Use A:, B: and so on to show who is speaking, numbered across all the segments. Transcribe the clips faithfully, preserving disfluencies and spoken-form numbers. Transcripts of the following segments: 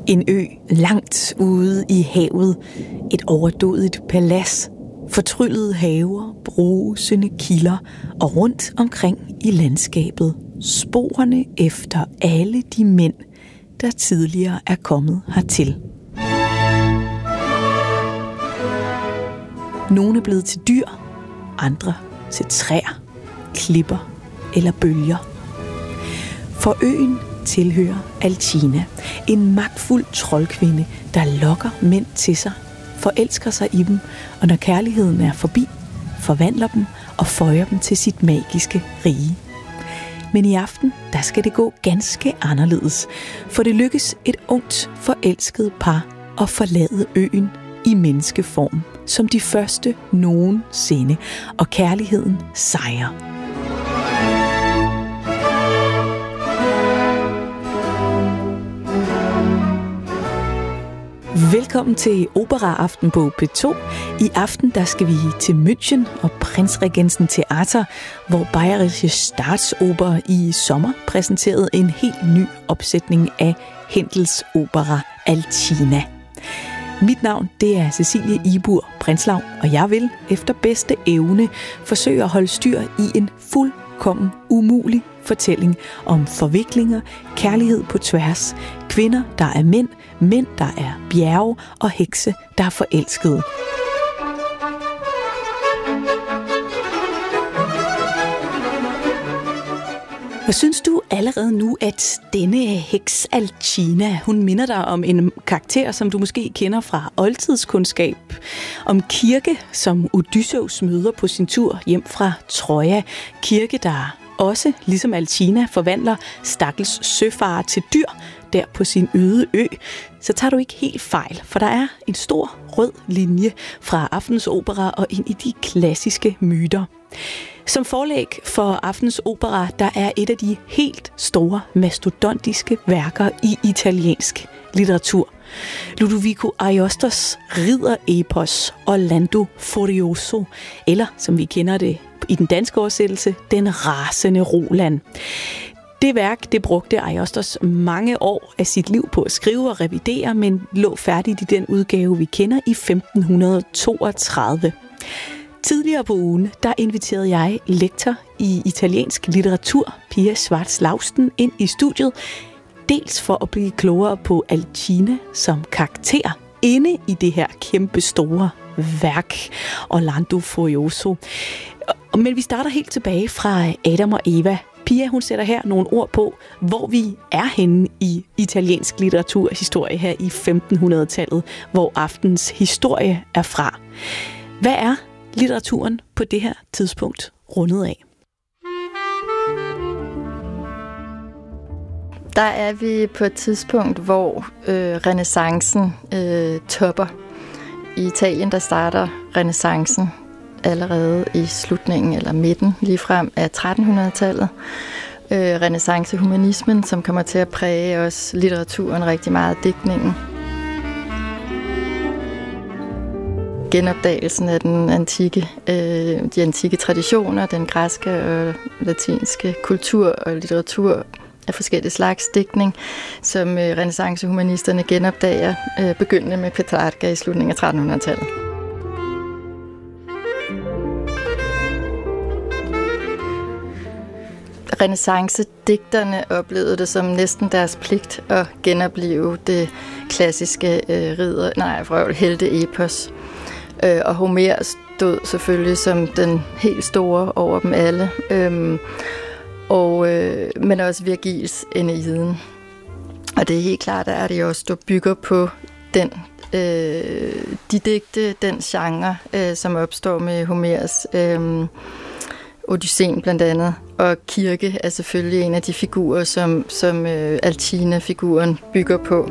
A: En ø langt ude i havet, et overdådigt palads, fortryllede haver, brusende kilder og rundt omkring i landskabet sporene efter alle de mænd, der tidligere er kommet hertil. Nogle er blevet til dyr, andre til træer, klipper eller bølger. For øen tilhører Alcina, en magtfuld troldkvinde, der lokker mænd til sig, forelsker sig i dem, og når kærligheden er forbi, forvandler dem og føjer dem til sit magiske rige. Men i aften, der skal det gå ganske anderledes, for det lykkes et ungt, forelsket par at forlade øen i menneskeform, som de første nogensinde, og kærligheden sejrer. Velkommen til Operaaften på P to. I aften der skal vi til München og Prinzregensen Theater, hvor Bayerische Staatsoper i sommer præsenterede en helt ny opsætning af Händels opera Alcina. Mit navn det er Cecilie Ibur Prinslav, og jeg vil efter bedste evne forsøge at holde styr i en fuldkommen umulig fortælling om forviklinger, kærlighed på tværs, kvinder, der er mænd, mænd, der er bjerge og hekse, der er forelskede. Og synes du allerede nu, at denne heks Alcina, hun minder dig om en karakter, som du måske kender fra oldtidskundskab? Om Kirke, som Odysseus møder på sin tur hjem fra Troja. Kirke, der også, ligesom Alcina, forvandler stakkels søfarer til dyr der på sin øde ø, så tager du ikke helt fejl, for der er en stor rød linje fra aftens opera og ind i de klassiske myter. Som forlæg for aftens opera, der er et af de helt store mastodontiske værker i italiensk litteratur. Ludovico Ariostos ridderepos Orlando Furioso, eller som vi kender det i den danske oversættelse, Den rasende Roland. Det værk, det brugte Ariostos mange år af sit liv på at skrive og revidere, men lå færdigt i den udgave, vi kender, i femten toogtredive. Tidligere på ugen, der inviterede jeg lektor i italiensk litteratur, Pia Schwarz-Lausten, ind i studiet, dels for at blive klogere på Alcina som karakter inde i det her kæmpe store værk, Orlando Furioso. Men vi starter helt tilbage fra Adam og Eva. Pia, hun sætter her nogle ord på, hvor vi er henne i italiensk litteraturhistorie her i femtenhundredetallet, hvor aftens historie er fra. Hvad er litteraturen på det her tidspunkt rundet af?
B: Der er vi på et tidspunkt, hvor øh, renæssancen øh, topper. I Italien, der starter renæssancen allerede i slutningen eller midten ligefrem af trettenhundredetallet. Øh, renæssancehumanismen, som kommer til at præge også litteraturen rigtig meget, digtningen. Genopdagelsen af den antikke, øh, de antikke traditioner, den græske og latinske kultur og litteratur af forskellige slags digtning, som øh, renæssancehumanisterne genopdager, øh, begyndende med Petrarca i slutningen af trettenhundredetallet. Renæssancedigterne oplevede det som næsten deres pligt at genopleve det klassiske øh, ridder, nej, vrøvl, helteepos. Øh, og Homer stod selvfølgelig som den helt store over dem alle, øh, og, øh, men også Virgils Æneiden. Og det er helt klart, at det også bygger på den, øh, de digte, den genre, øh, som opstår med Homers øh, Odysseen blandt andet. Og Kirke er selvfølgelig en af de figurer, som, som øh, Alcina-figuren bygger på.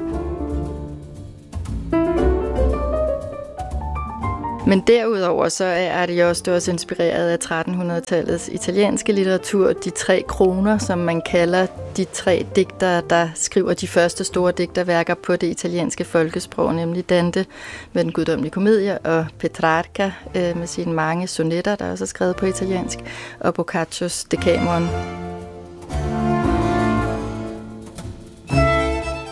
B: Men derudover så er det også, også inspireret af trettenhundredetallets italienske litteratur. De tre kroner, som man kalder de tre digtere, der skriver de første store digterværker på det italienske folkesprog, nemlig Dante med Den guddommelige komedie, og Petrarca øh, med sine mange sonetter, der også er skrevet på italiensk, og Boccaccios Decameron.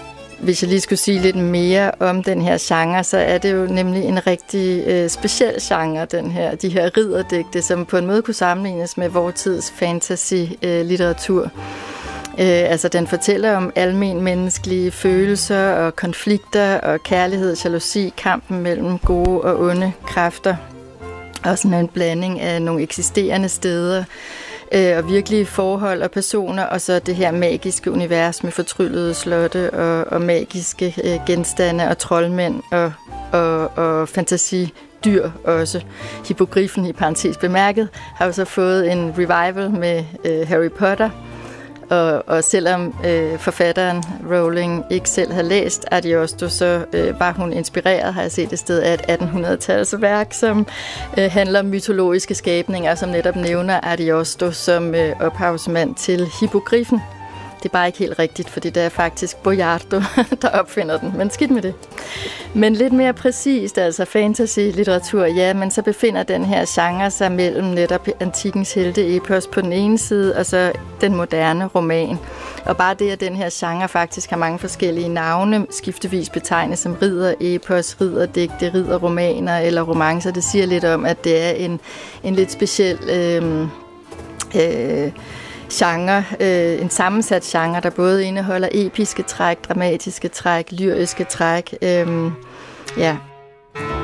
B: hvis jeg lige skulle sige lidt mere om den her genre, så er det jo nemlig en rigtig øh, speciel genre, den her, de her ridderdigte, som på en måde kunne sammenlignes med vor tids fantasy-litteratur. Øh, altså, den fortæller om almen menneskelige følelser og konflikter og kærlighed, jalousi, kampen mellem gode og onde kræfter. Og sådan en blanding af nogle eksisterende steder, øh, og virkelige forhold og personer, og så det her magiske univers med fortryllede slotte og, og magiske øh, genstande og troldmænd og, og, og fantasidyr også. Hippogriffen, i parentes bemærket, har jo så fået en revival med øh, Harry Potter. Og, og selvom øh, forfatteren Rowling ikke selv havde læst Ariosto, så øh, var hun inspireret, har jeg set et sted, af et attenhundrede-talsværk, som øh, handler om mytologiske skabninger, som netop nævner Ariosto som øh, ophavsmand til Hippogriffen. Det er bare ikke helt rigtigt, fordi det er faktisk Boiardo, der opfinder den. Men skidt med det. Men lidt mere præcist, altså fantasy-litteratur, ja, men så befinder den her genre sig mellem netop antikkens helte-epos på den ene side, og så den moderne roman. Og bare det, at den her genre faktisk har mange forskellige navne, skiftevis betegnes som ridder-epos, ridderdigte, ridderromaner eller romancer, det siger lidt om, at det er en, en lidt speciel Øh, øh, genre, øh, en sammensat genre, der både indeholder episke træk, dramatiske træk, lyriske træk. Øh, ja.